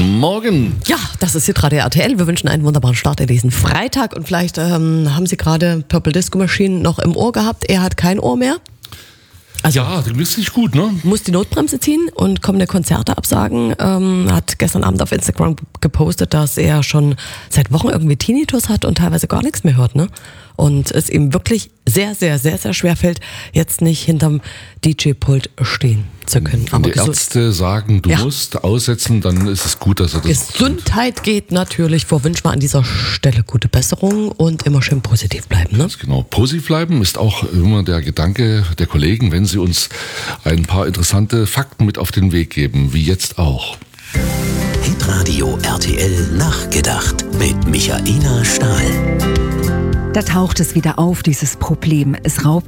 Guten Morgen. Ja, das ist Hitradio RTL. Wir wünschen einen wunderbaren Start in diesen Freitag. Und vielleicht haben Sie gerade Purple Disco Machine noch im Ohr gehabt. Er hat kein Ohr mehr. Also Ja, du bist nicht gut, ne? muss die Notbremse ziehen und kommende Konzerte absagen. Hat gestern Abend auf Instagram gepostet, dass er schon seit Wochen irgendwie Tinnitus hat und teilweise gar nichts mehr hört, ne? Und es ihm wirklich sehr, sehr, sehr, sehr schwer fällt, jetzt nicht hinterm DJ-Pult stehen zu können. Wenn die Ärzte sagen, du musst aussetzen, dann ist es gut, dass er das Gesundheit geht natürlich vor. Wünschen wir an dieser Stelle gute Besserung und immer schön positiv bleiben, ne? Genau, positiv bleiben ist auch immer der Gedanke der Kollegen, wenn sie uns ein paar interessante Fakten mit auf den Weg geben, wie jetzt auch. Hitradio RTL Nachgedacht mit Michaela Stahl. Da taucht es wieder auf, dieses Problem. Es raubt